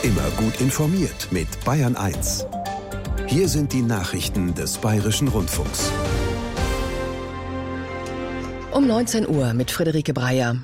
Immer gut informiert mit Bayern 1. Hier sind die Nachrichten des Bayerischen Rundfunks. Um 19 Uhr mit Friederike Breyer.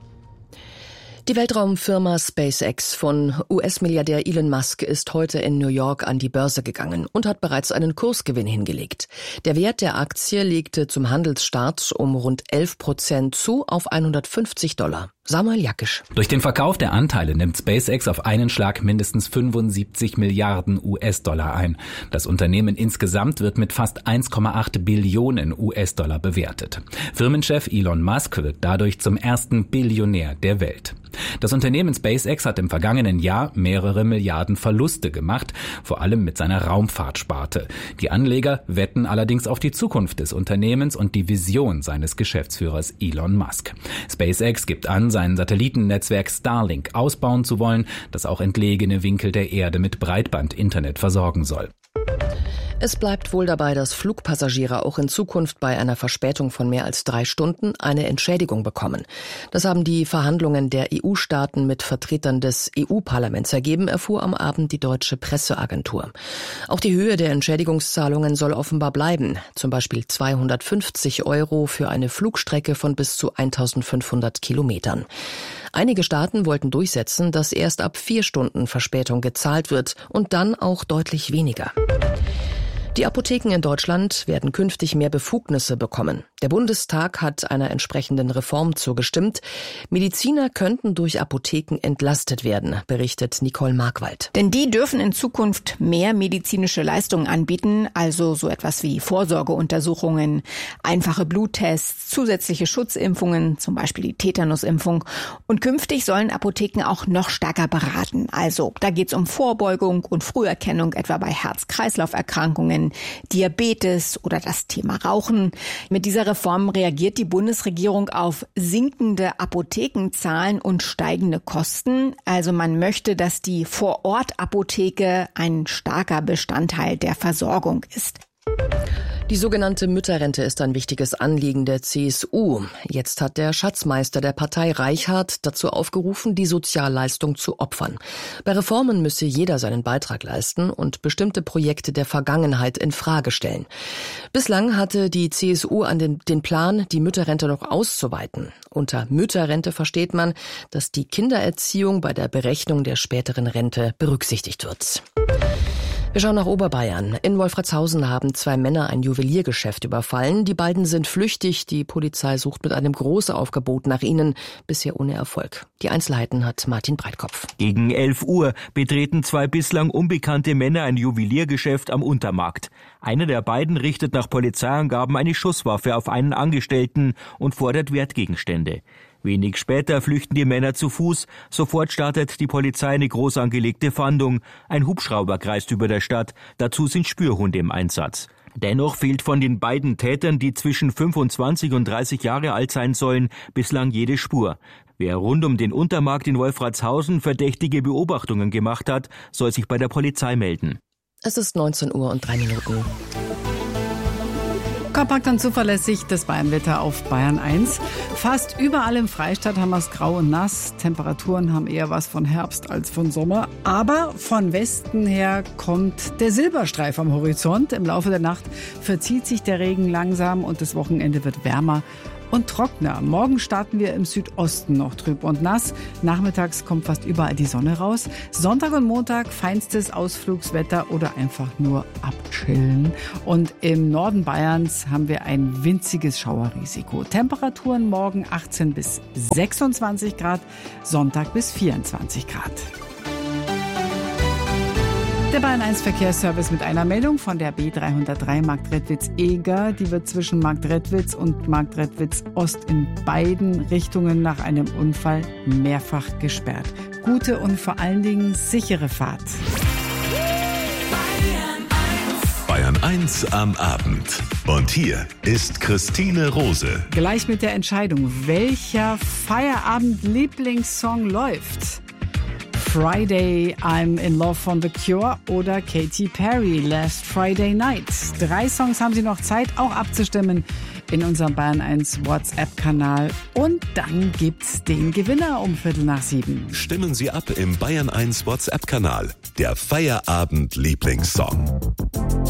Die Weltraumfirma SpaceX von US-Milliardär Elon Musk ist heute in New York an die Börse gegangen und hat bereits einen Kursgewinn hingelegt. Der Wert der Aktie legte zum Handelsstart um rund 11% zu auf $150. Samuel Jackisch. Durch den Verkauf der Anteile nimmt SpaceX auf einen Schlag mindestens 75 Milliarden US-Dollar ein. Das Unternehmen insgesamt wird mit fast 1,8 Billionen US-Dollar bewertet. Firmenchef Elon Musk wird dadurch zum ersten Billionär der Welt. Das Unternehmen SpaceX hat im vergangenen Jahr mehrere Milliarden Verluste gemacht, vor allem mit seiner Raumfahrtsparte. Die Anleger wetten allerdings auf die Zukunft des Unternehmens und die Vision seines Geschäftsführers Elon Musk. SpaceX gibt an, sein Satellitennetzwerk Starlink ausbauen zu wollen, das auch entlegene Winkel der Erde mit Breitband-Internet versorgen soll. Es bleibt wohl dabei, dass Flugpassagiere auch in Zukunft bei einer Verspätung von mehr als 3 Stunden eine Entschädigung bekommen. Das haben die Verhandlungen der EU-Staaten mit Vertretern des EU-Parlaments ergeben, erfuhr am Abend die deutsche Presseagentur. Auch die Höhe der Entschädigungszahlungen soll offenbar bleiben. Zum Beispiel 250 € für eine Flugstrecke von bis zu 1500 Kilometern. Einige Staaten wollten durchsetzen, dass erst ab 4 Stunden Verspätung gezahlt wird und dann auch deutlich weniger. Die Apotheken in Deutschland werden künftig mehr Befugnisse bekommen. Der Bundestag hat einer entsprechenden Reform zugestimmt. Mediziner könnten durch Apotheken entlastet werden, berichtet Nicole Markwald. Denn die dürfen in Zukunft mehr medizinische Leistungen anbieten, also so etwas wie Vorsorgeuntersuchungen, einfache Bluttests, zusätzliche Schutzimpfungen, zum Beispiel die Tetanusimpfung. Und künftig sollen Apotheken auch noch stärker beraten. Also da geht es um Vorbeugung und Früherkennung, etwa bei Herz-Kreislauf-Erkrankungen, Diabetes oder das Thema Rauchen. Mit dieser Reform reagiert die Bundesregierung auf sinkende Apothekenzahlen und steigende Kosten. Also man möchte, dass die Vor-Ort-Apotheke ein starker Bestandteil der Versorgung ist. Die sogenannte Mütterrente ist ein wichtiges Anliegen der CSU. Jetzt hat der Schatzmeister der Partei Reichhardt dazu aufgerufen, die Sozialleistung zu opfern. Bei Reformen müsse jeder seinen Beitrag leisten und bestimmte Projekte der Vergangenheit in Frage stellen. Bislang hatte die CSU den Plan, die Mütterrente noch auszuweiten. Unter Mütterrente versteht man, dass die Kindererziehung bei der Berechnung der späteren Rente berücksichtigt wird. Wir schauen nach Oberbayern. In Wolfratshausen haben 2 Männer ein Juweliergeschäft überfallen. Die beiden sind flüchtig. Die Polizei sucht mit einem Großaufgebot nach ihnen. Bisher ohne Erfolg. Die Einzelheiten hat Martin Breitkopf. Gegen 11 Uhr betreten 2 bislang unbekannte Männer ein Juweliergeschäft am Untermarkt. Einer der beiden richtet nach Polizeiangaben eine Schusswaffe auf einen Angestellten und fordert Wertgegenstände. Wenig später flüchten die Männer zu Fuß. Sofort startet die Polizei eine groß angelegte Fahndung. Ein Hubschrauber kreist über der Stadt. Dazu sind Spürhunde im Einsatz. Dennoch fehlt von den beiden Tätern, die zwischen 25 und 30 Jahre alt sein sollen, bislang jede Spur. Wer rund um den Untermarkt in Wolfratshausen verdächtige Beobachtungen gemacht hat, soll sich bei der Polizei melden. Es ist 19 Uhr und 3 Minuten. Kompakt und zuverlässig das Bayernwetter auf Bayern 1. Fast überall im Freistaat haben wir es grau und nass. Temperaturen haben eher was von Herbst als von Sommer. Aber von Westen her kommt der Silberstreif am Horizont. Im Laufe der Nacht verzieht sich der Regen langsam und das Wochenende wird wärmer und trockener. Morgen starten wir im Südosten noch trüb und nass. Nachmittags kommt fast überall die Sonne raus. Sonntag und Montag feinstes Ausflugswetter oder einfach nur abchillen. Und im Norden Bayerns haben wir ein winziges Schauerrisiko. Temperaturen morgen 18 bis 26 Grad, Sonntag bis 24 Grad. Der Bayern 1 Verkehrsservice mit einer Meldung von der B303 Marktredwitz-Eger. Die wird zwischen Marktredwitz und Marktredwitz-Ost in beiden Richtungen nach einem Unfall mehrfach gesperrt. Gute und vor allen Dingen sichere Fahrt. Bayern 1 am Abend. Und hier ist Christine Rose. Gleich mit der Entscheidung, welcher Feierabend-Lieblingssong läuft. Friday, I'm in Love von The Cure oder Katy Perry, Last Friday Night. 3 Songs haben Sie noch Zeit, auch abzustimmen in unserem Bayern 1 WhatsApp-Kanal. Und dann gibt's den Gewinner um 6:15. Stimmen Sie ab im Bayern 1 WhatsApp-Kanal. Der Feierabend-Lieblingssong.